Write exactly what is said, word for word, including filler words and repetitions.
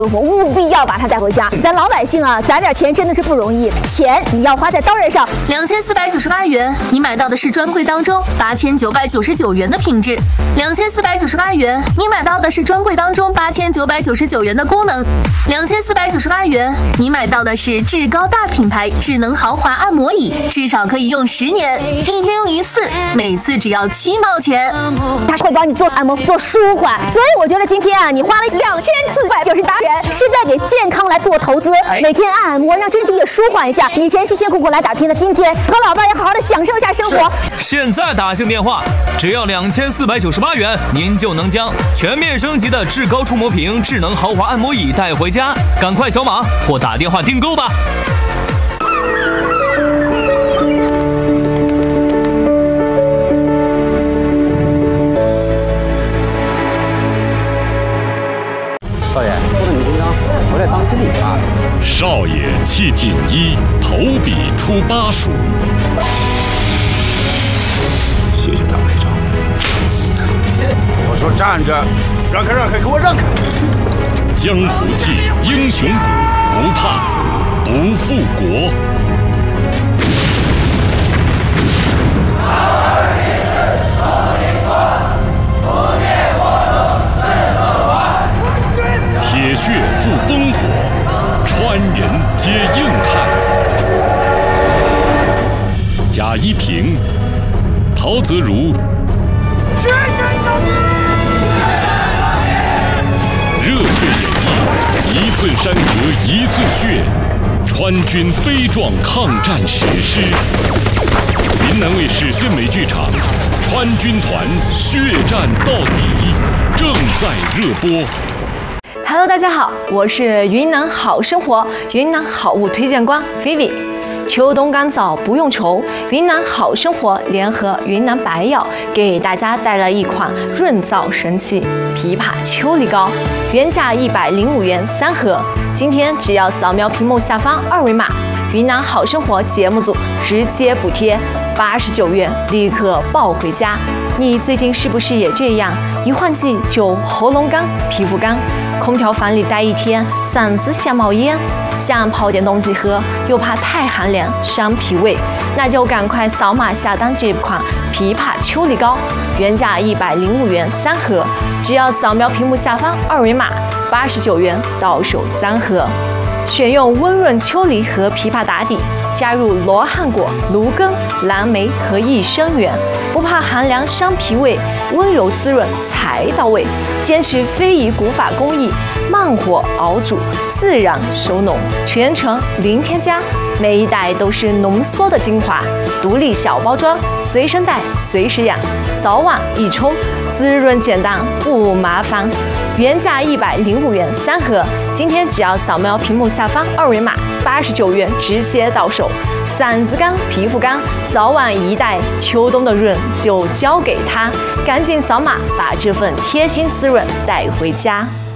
我务必要把它带回家。咱老百姓啊，攒点钱真的是不容易，钱你要花在刀刃上。 两千四百九十八元，你买到的是专柜当中八千九百九十九元的品质；两千四百九十八元，你买到的是专柜当中八千九百九十九元的功能；两千四百九十八元，你买到的是至高大品牌智能豪华按摩椅，至少可以用十年，一天用一次，每次只要七毛钱。 它会帮你做按摩，做舒缓。所以我觉得今天啊，你花了两千四百九十八元。是在给健康来做投资，每天按摩，让身体也舒缓一下。以前辛辛苦苦来打拼的，今天和老伴也好好的享受一下生活。 现在打进电话，只要两千四百九十八元，您就能将全面升级的至高触摸屏智能豪华按摩椅带回家。赶快扫码或打电话订购吧。 少爷，不能你紧张，我来当经理啊。 少爷气锦衣，投笔出巴蜀。 谢谢大排长。我说站着，让开让开，给我让开！ 江湖气，英雄骨，不怕死，不负国。铁血赴烽火，川人皆硬汉。贾一平、陶泽如，热血演绎，一寸山河一寸血，川军悲壮抗战史诗。云南卫视宣美剧场，川军团血战到底，正在热播。 Hello， 大家好，我是云南好生活云南好物推荐官 Vivi。秋冬干燥不用愁，云南好生活联合云南白药给大家带来一款润燥神器枇杷秋梨膏，原价一百零五元三盒，今天只要扫描屏幕下方二维码，云南好生活节目组直接补贴八十九元，立刻抱回家。你最近是不是也这样？一换季就喉咙干、皮肤干，空调房里待一天，嗓子想冒烟，想泡点东西喝，又怕太寒凉伤脾胃，那就赶快扫码下单这款枇杷秋梨膏，原价一百零五元三盒，只要扫描屏幕下方二维码，八十九元到手三盒。选用温润秋梨和枇杷打底，加入罗汉果、芦根、蓝莓和益生元，不怕寒凉伤脾胃，温柔滋润才到位。坚持非遗古法工艺，慢火熬煮，自然收浓，全程零添加，每一袋都是浓缩的精华，独立小包装，随身带随时养，早晚一冲，滋润简单不麻烦。原价一百零五元三盒，今天只要扫描屏幕下方二维码，八十九元直接到手。嗓子干、皮肤干，早晚一袋，秋冬的润就交给他，赶紧扫码把这份贴心滋润带回家。